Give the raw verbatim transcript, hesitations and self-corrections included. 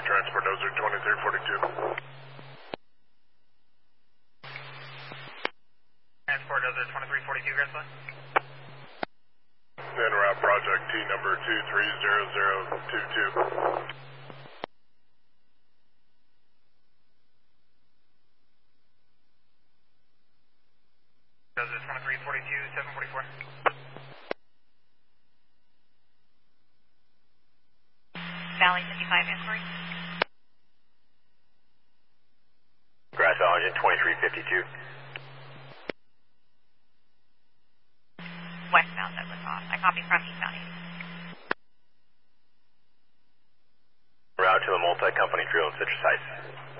transport Noser twenty-three forty-two. Transport Noser twenty-three forty-two, Grassley. En route project T number two three zero zero two two. Noser twenty-three forty-two, seven forty-four. Valley fifty-five inquiry. Grass Valley engine twenty-three fifty-two. Westbound Douglas off. I copy from eastbound eight. Route to the multi-company drill in Citrus Heights.